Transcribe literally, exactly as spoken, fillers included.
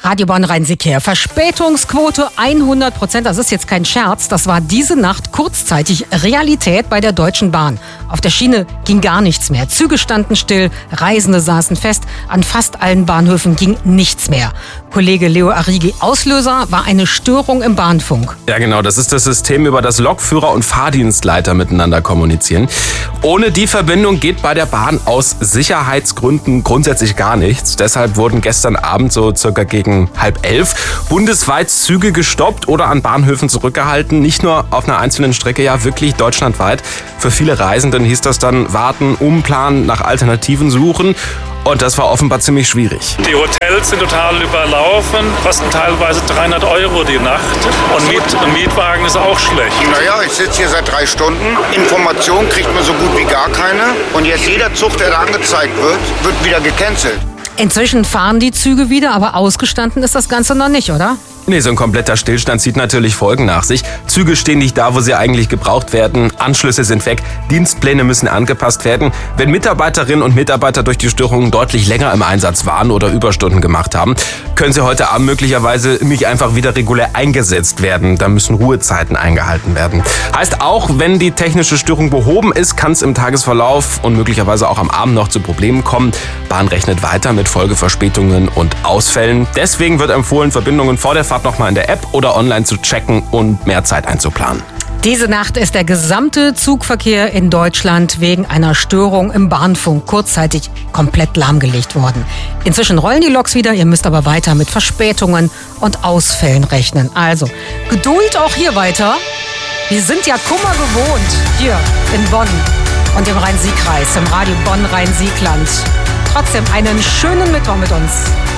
Radio Bonn-Rhein-Sieg hier. Verspätungsquote hundert Prozent. Das ist jetzt kein Scherz. Das war diese Nacht kurzzeitig Realität bei der Deutschen Bahn. Auf der Schiene ging gar nichts mehr. Züge standen still, Reisende saßen fest. An fast allen Bahnhöfen ging nichts mehr. Kollege Leo Arrighi, Auslöser war eine Störung im Bahnfunk. Ja genau, das ist das System, über das Lokführer und Fahrdienstleiter miteinander kommunizieren. Ohne die Verbindung geht bei der Bahn aus Sicherheitsgründen grundsätzlich gar nichts. Deshalb wurden gestern Abend so circa gegen halb elf bundesweit Züge gestoppt oder an Bahnhöfen zurückgehalten. Nicht nur auf einer einzelnen Strecke, ja wirklich deutschlandweit. Für viele Reisenden hieß das dann warten, umplanen, nach Alternativen suchen. Und das war offenbar ziemlich schwierig. Die Hotels sind total überlaufen, kosten teilweise dreihundert Euro die Nacht. Und Miet, ein Mietwagen ist auch schlecht. Naja, ich sitze hier seit drei Stunden. Information kriegt man so gut wie gar keine. Und jetzt jeder Zug, der da angezeigt wird, wird wieder gecancelt. Inzwischen fahren die Züge wieder, aber ausgestanden ist das Ganze noch nicht, oder? Nee, so ein kompletter Stillstand zieht natürlich Folgen nach sich. Züge stehen nicht da, wo sie eigentlich gebraucht werden. Anschlüsse sind weg. Dienstpläne müssen angepasst werden. Wenn Mitarbeiterinnen und Mitarbeiter durch die Störungen deutlich länger im Einsatz waren oder Überstunden gemacht haben, können sie heute Abend möglicherweise nicht einfach wieder regulär eingesetzt werden. Da müssen Ruhezeiten eingehalten werden. Heißt auch, wenn die technische Störung behoben ist, kann es im Tagesverlauf und möglicherweise auch am Abend noch zu Problemen kommen. Bahn rechnet weiter mit Folgeverspätungen und Ausfällen. Deswegen wird empfohlen, Verbindungen vor der Fahrt nochmal in der App oder online zu checken und mehr Zeit einzuplanen. Diese Nacht ist der gesamte Zugverkehr in Deutschland wegen einer Störung im Bahnfunk kurzzeitig komplett lahmgelegt worden. Inzwischen rollen die Loks wieder, ihr müsst aber weiter mit Verspätungen und Ausfällen rechnen. Also Geduld auch hier weiter. Wir sind ja Kummer gewohnt hier in Bonn und im Rhein-Sieg-Kreis, im Radio Bonn-Rhein-Sieg-Land. Trotzdem einen schönen Mittwoch mit uns.